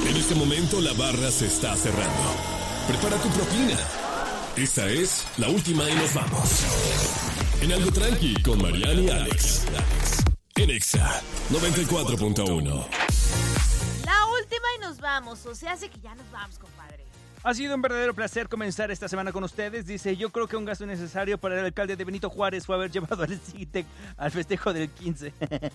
En este momento la barra se está cerrando. Prepara tu propina. Esta es la última y nos vamos. En Algo Tranqui con Mariana y Alex. En Exa 94.1. La última y nos vamos. O sea, hace que ya nos vamos, compadre. Ha sido un verdadero placer comenzar esta semana con ustedes. Dice, yo creo que un gasto innecesario para el alcalde de Benito Juárez fue haber llevado al Citec al festejo del 15.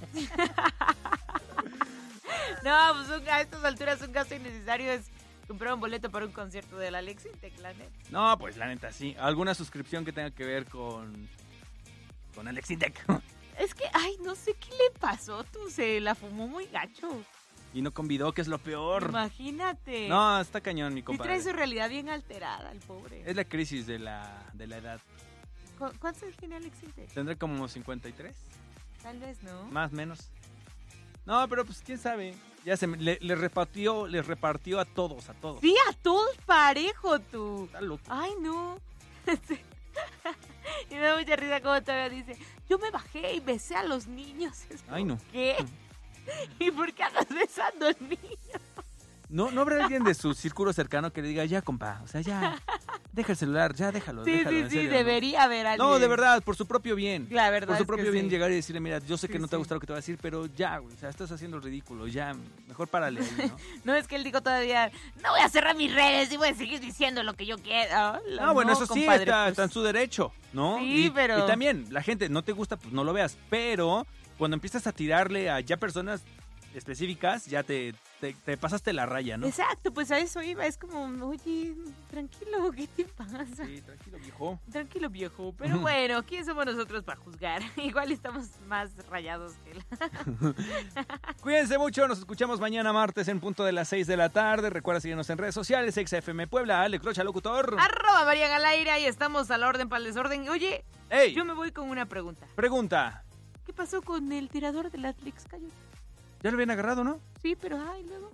No, pues a estas alturas un gasto innecesario es comprar un boleto para un concierto del Alex Intec, la neta. No, pues la neta, sí. Alguna suscripción que tenga que ver con Alex Intec. Es que, ay, no sé qué le pasó, tú se la fumó muy gacho. Y no convidó, que es lo peor. Imagínate. No, está cañón, mi Sí compadre. trae su realidad bien alterada, el pobre. Es la crisis de la edad. ¿Cuántos años tiene Alex Intec? Tendré como 53. Tal vez, ¿no? Más o menos. No, pero pues quién sabe. Ya les repartió a todos. Sí, a todos parejo, tú. Está loco. Ay, no. Sí. Y me da mucha risa como todavía dice, yo me bajé y besé a los niños. Es como, Ay, no. ¿qué? ¿Y por qué andas besando al niño? ¿No habrá alguien de su círculo cercano que le diga, ya, compa, o sea, ya, deja el celular, ya, déjalo. Sí, en serio, ¿no? debería haber alguien. No, de verdad, por su propio bien. La verdad Por su es propio que bien sí. llegar y decirle, mira, yo sé que Sí, no te va a sí. gustar lo que te voy a decir, pero ya, güey, o sea, estás haciendo el ridículo, ya, mejor párale ahí, ¿no? No, es que él dijo todavía, no voy a cerrar mis redes y voy a seguir diciendo lo que yo quiera. No, bueno, eso sí, compadre, está pues. en su derecho, ¿no? Sí, pero... Y también, la gente, no te gusta, pues no lo veas, pero cuando empiezas a tirarle a ya personas específicas, ya te pasaste la raya, ¿no? Exacto, pues a eso iba, es como, oye, tranquilo, ¿qué te pasa? Sí, tranquilo, viejo. Tranquilo, viejo, pero bueno, ¿quién somos nosotros para juzgar? Igual estamos más rayados que él. Cuídense mucho, nos escuchamos mañana martes en punto de las 6 de la tarde. Recuerda seguirnos en redes sociales, XFM Puebla, Alex Rocha, locutor. @ Marian al aire y estamos a la orden para el desorden. Oye, ¡Ey! yo me voy con una pregunta. Pregunta. ¿Qué pasó con el tirador de las Flix Cayo? ¿Ya lo habían agarrado, no? Sí, pero ay, luego.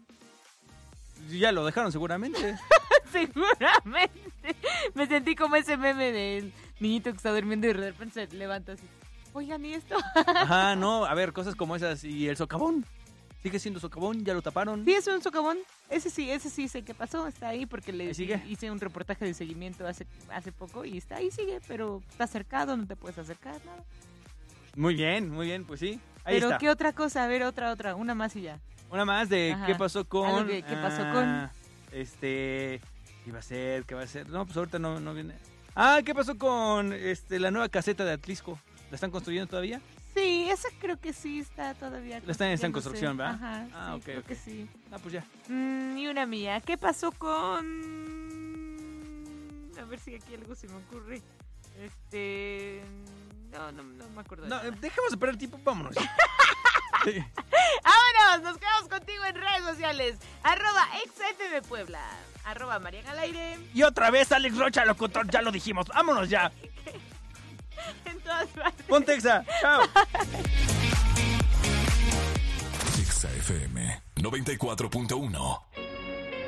Ya lo dejaron seguramente. Seguramente. Me sentí como ese meme del niñito que está durmiendo y de repente se levanta así. Oigan, ¿y esto? Ajá, no, a ver, cosas como esas. ¿Y el socavón? ¿Sigue siendo socavón? ¿Ya lo taparon? Sí, es un socavón. Ese sí sé qué pasó. Está ahí porque le ¿Ahí sigue? hice un reportaje de seguimiento hace poco y está ahí, sigue, pero está cercado, no te puedes acercar, nada. Muy bien, pues sí. Ahí Pero está. ¿qué otra cosa? A ver, otra, una más y ya. Una más de Ajá. qué pasó con... Algo que- ¿qué pasó con? ¿Qué iba a ser? ¿Qué va a ser? No, pues ahorita no viene. Ah, ¿qué pasó con la nueva caseta de Atlisco? ¿La están construyendo todavía? Sí, esa creo que sí está todavía. Está en construcción, ¿va? Ajá, Ah, sí, ok, creo ok. que sí. Ah, pues ya. Y una mía. ¿Qué pasó con...? A ver si aquí algo se me ocurre. No me acuerdo. No, de nada. dejemos de perder tiempo, vámonos. ¡Vámonos! Nos quedamos contigo en redes sociales. @XFM Puebla. @Marian al aire. Y otra vez Alex Rocha, locutor, ya lo dijimos. Vámonos ya. En todas partes. Ponte Exa. Chao. Exa FM 94.1.